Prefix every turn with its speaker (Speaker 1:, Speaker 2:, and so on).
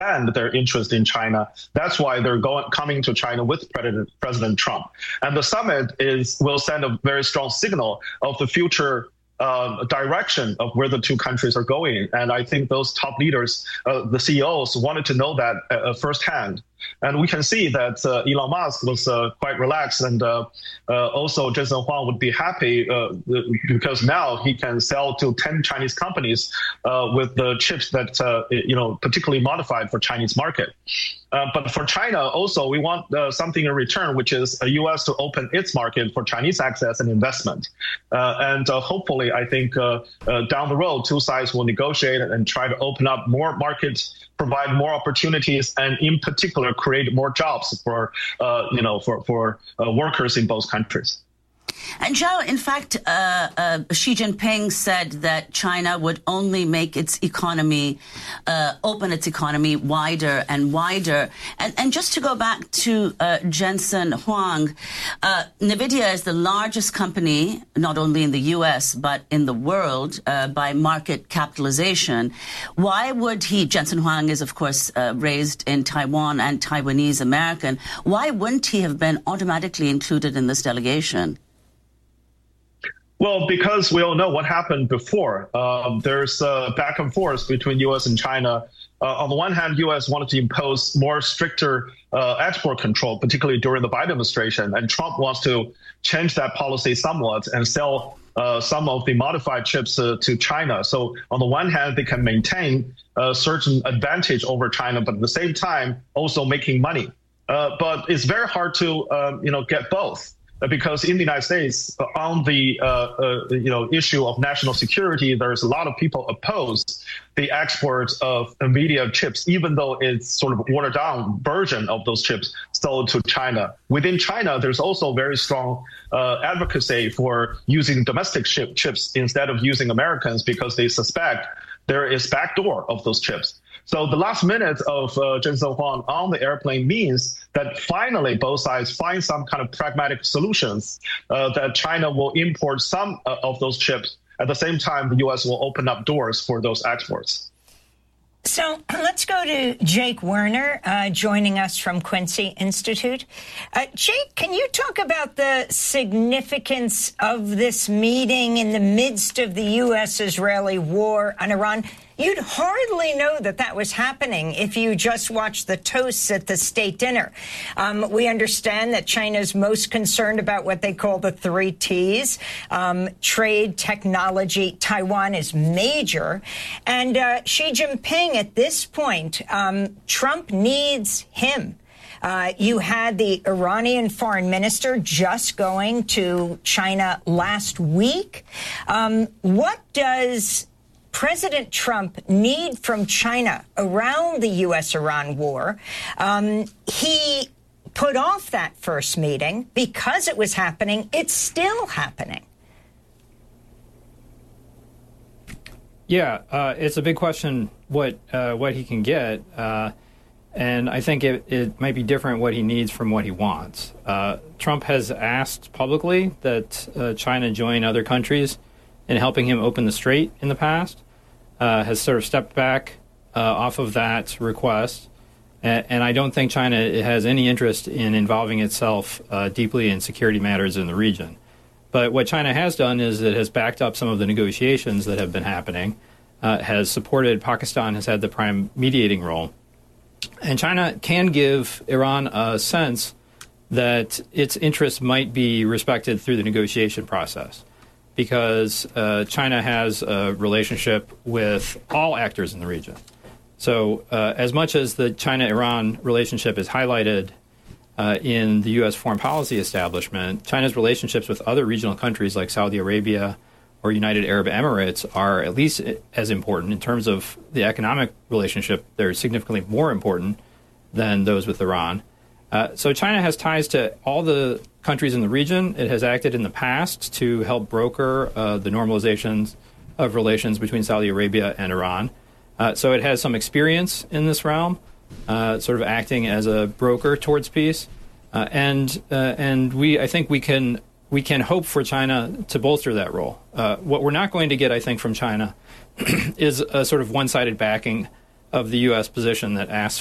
Speaker 1: their interest in China. That's why they're coming to China with President Trump. And the summit will send a very strong signal of the future direction of where the two countries are going. And I think those top leaders, the CEOs, wanted to know that firsthand. And we can see that Elon Musk was quite relaxed, and also Jensen Huang would be happy because now he can sell to 10 Chinese companies with the chips that particularly modified for Chinese market. But for China, also we want something in return, which is the U.S. to open its market for Chinese access and investment. And hopefully, I think down the road, two sides will negotiate and try to open up more markets, provide more opportunities, and in particular create more jobs for workers in both countries.
Speaker 2: And Zhao, in fact, Xi Jinping said that China would only make its economy, open its economy wider and wider. And just to go back to Jensen Huang, NVIDIA is the largest company, not only in the U.S., but in the world by market capitalization. Why would he, Jensen Huang is, of course, raised in Taiwan and Taiwanese American, why wouldn't he have been automatically included in this delegation?
Speaker 1: Well, because we all know what happened before. There's back and forth between U.S. and China. On the one hand, U.S. wanted to impose more stricter export control, particularly during the Biden administration. And Trump wants to change that policy somewhat and sell some of the modified chips to China. So on the one hand, they can maintain a certain advantage over China, but at the same time, also making money. But it's very hard to get both. Because in the United States, on the issue of national security, there's a lot of people opposed the export of NVIDIA chips, even though it's sort of watered down version of those chips sold to China. Within China, there's also very strong advocacy for using domestic chips instead of using Americans because they suspect there is backdoor of those chips. So the last minute of Jensen Huang on the airplane means that finally both sides find some kind of pragmatic solutions that China will import some of those chips. At the same time, the U.S. will open up doors for those exports.
Speaker 3: So let's go to Jake Werner, joining us from Quincy Institute. Jake, can you talk about the significance of this meeting in the midst of the U.S.-Israeli war on Iran? You'd hardly know that was happening if you just watched the toasts at the state dinner. We understand that China's most concerned about what they call the 3 Ts. Trade, technology, Taiwan is major. And Xi Jinping, at this point, Trump needs him. You had the Iranian foreign minister just going to China last week. What does President Trump need from China around the U.S.-Iran war? He put off that first meeting because it was happening. It's still happening.
Speaker 4: Yeah, it's a big question what he can get. And I think it might be different what he needs from what he wants. Trump has asked publicly that China join other countries in helping him open the strait in the past, has sort of stepped back off of that request. And I don't think China has any interest in involving itself deeply in security matters in the region. But what China has done is it has backed up some of the negotiations that have been happening, has supported Pakistan, has had the prime mediating role. And China can give Iran a sense that its interests might be respected through the negotiation process, because China has a relationship with all actors in the region. So as much as the China-Iran relationship is highlighted in the U.S. foreign policy establishment, China's relationships with other regional countries like Saudi Arabia or United Arab Emirates are at least as important. In terms of the economic relationship, they're significantly more important than those with Iran. So China has ties to all the countries in the region. It has acted in the past to help broker the normalizations of relations between Saudi Arabia and Iran. So it has some experience in this realm, sort of acting as a broker towards peace. And I think we can hope for China to bolster that role. What we're not going to get, I think, from China is a sort of one-sided backing of the U.S. position that asks